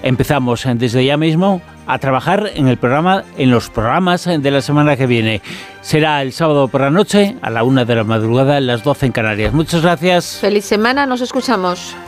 empezamos desde ya mismo a trabajar en los programas de la semana que viene. Será el sábado por la noche, a la 1 de la madrugada, a las 12 en Canarias. Muchas gracias. Feliz semana, nos escuchamos.